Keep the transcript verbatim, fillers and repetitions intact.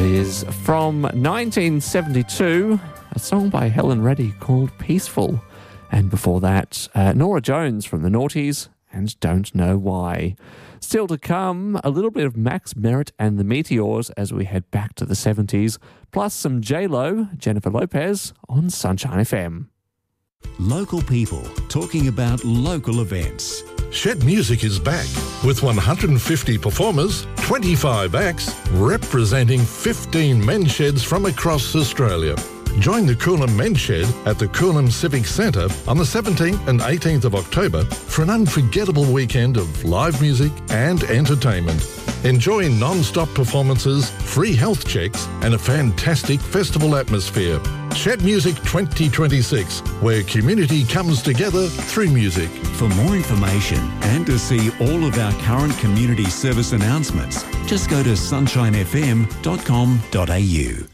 is from nineteen seventy-two, a song by Helen Reddy called Peaceful. And before that, uh, Norah Jones from the Naughties and Don't Know Why. Still to come, a little bit of Max Merritt and the Meteors as we head back to the seventies, plus some J-Lo, Jennifer Lopez, on Sunshine F M. Local people talking about local events. Shed Music is back with one hundred fifty performers, twenty-five acts, representing fifteen men's sheds from across Australia. Join the Coolum Men's Shed at the Coolum Civic Centre on the seventeenth and eighteenth of October for an unforgettable weekend of live music and entertainment. Enjoy non-stop performances, free health checks and a fantastic festival atmosphere. Shed Music twenty twenty-six, where community comes together through music. For more information and to see all of our current community service announcements, just go to sunshine f m dot com dot a u.